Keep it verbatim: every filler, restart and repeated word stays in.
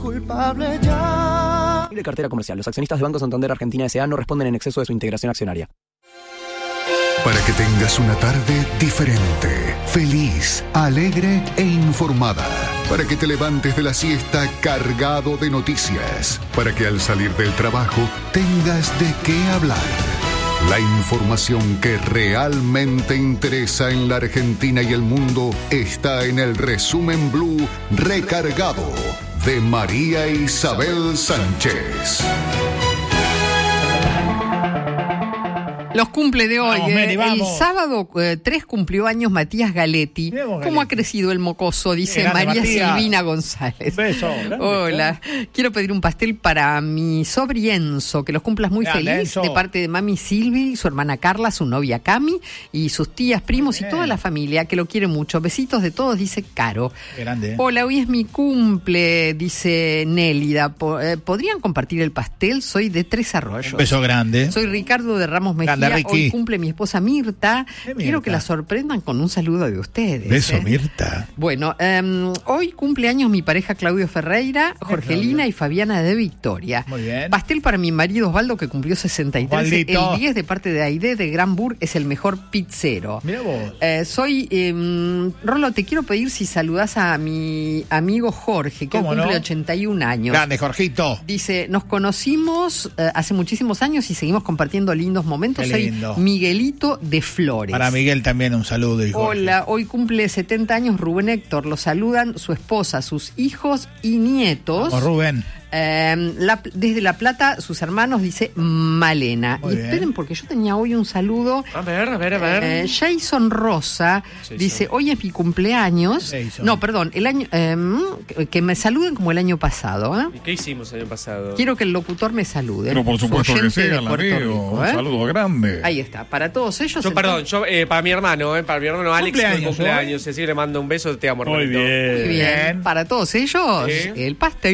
Culpable ya. De cartera comercial. Los accionistas de Banco Santander Argentina S A no responden en exceso de su integración accionaria. Para que tengas una tarde diferente, feliz, alegre e informada. Para que te levantes de la siesta cargado de noticias. Para que al salir del trabajo tengas de qué hablar. La información que realmente interesa en la Argentina y el mundo está en el Resumen Blue Recargado de María Isabel Sánchez. Los cumple de hoy. Vamos, Mary, eh. vamos. El sábado eh, tres cumplió años Matías Galetti. Mirá vos, ¿Cómo Galetti. ha crecido el mocoso? Dice Grande, María Matías. Silvina González. Beso, grande, Hola. Quiero pedir un pastel para mi sobrienzo, que los cumplas muy Grande, feliz, Enzo. de parte de mami Silvi, su hermana Carla, su novia Cami, y sus tías, primos y toda la familia, que lo quiere mucho. Besitos de todos, dice Caro. Qué grande, ¿eh? Hola, hoy es mi cumple, dice Nélida. Po- eh, ¿Podrían compartir el pastel? Soy de Tres Arroyos. Un beso grande. Soy Ricardo de Ramos Mejía. Grande, Ricky. Hoy cumple mi esposa Mirta. ¿Qué Quiero Mirta? que la sorprendan con un saludo de ustedes. Beso, ¿eh? Mirta. Bueno, eh, hoy cumple años mi pareja Claudio Ferreira, Jorgelina y Fabiana de Victoria. Muy bien. Pastel para mi marido Osvaldo, que cumplió sesenta y tres. Osvaldito. El diez de parte de Aide de Granburg, es el mejor pizzero. Mira vos. Eh, soy, eh, Rolo, te quiero pedir si saludás a mi amigo Jorge, que hoy ¿Cómo cumple no? ochenta y un años. Grande, Jorgito. Dice, nos conocimos eh, hace muchísimos años y seguimos compartiendo lindos momentos. Qué Soy lindo. Miguelito de Flores. Para Miguel también un saludo. Y Jorge. Hola, hoy cumple setenta años Rubén Héctor. Lo saludan su esposa, sus hijos y nietos. Vamos, Rubén. Eh, la- desde La Plata, sus hermanos, dice Malena. Muy y bien. esperen, porque yo tenía hoy un saludo. A ver, a ver, a ver. Eh, Jason Rosa Jason. dice, hoy es mi cumpleaños. Jason. No, perdón, el año eh, que, que me saluden como el año pasado. ¿eh? ¿Y qué hicimos el año pasado? Quiero que el locutor me salude. Pero por Su supuesto que oyente sí, de al Puerto amigo. Rico, Un ¿eh? saludo grande. Ahí está, para todos ellos. Yo, perdón, yo eh, para mi hermano, eh, para mi hermano Alex, que hoy Cumpleaños, cumpleaños, así que le mando un beso, te amo, Muy hermanito. bien. Muy bien. Para todos ellos, Sí. el pastel.